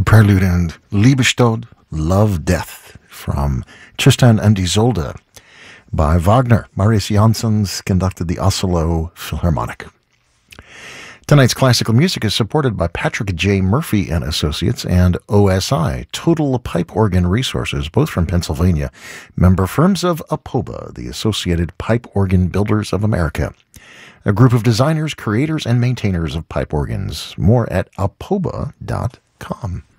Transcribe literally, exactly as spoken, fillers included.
Prelude and Liebestod, Love, Death, from Tristan and Isolde by Wagner. Marius Jansons conducted the Oslo Philharmonic. Tonight's classical music is supported by Patrick J. Murphy and Associates and O S I, Total Pipe Organ Resources, both from Pennsylvania, member firms of APOBA, the Associated Pipe Organ Builders of America, a group of designers, creators, and maintainers of pipe organs. More at apoba dot com.